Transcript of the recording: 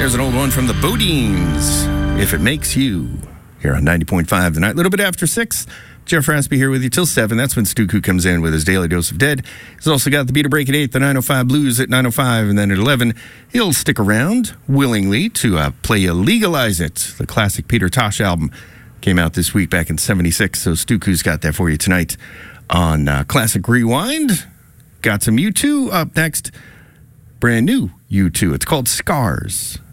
There's an old one from the Bodines, If It Makes You, here on 90.5 The Night. A little bit after 6, Jeff Raspy here with you till 7. That's when Stu Koo comes in with his Daily Dose of Dead. He's also got the Beat a Break at 8, the 905 Blues at 905, and then at 11, he'll stick around willingly to play you Legalize It. The classic Peter Tosh album came out this week back in 76, so Stu Koo's got that for you tonight on Classic Rewind. Got some U2 up next. Brand new U2. It's called Scars.